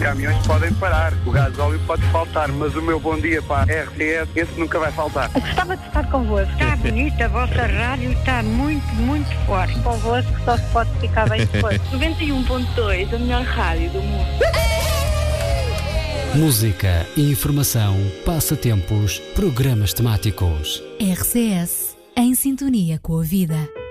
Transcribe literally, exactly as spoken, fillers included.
caminhões podem parar, o gasóleo pode faltar, mas o meu bom dia para a R T S, esse nunca vai faltar. Gostava de estar convosco. Está bonita, a vossa rádio está muito, muito forte. Convosco só se pode ficar bem depois. noventa e um ponto dois, a melhor rádio do mundo. Música, informação, passatempos, programas temáticos. R C S, em sintonia com a vida.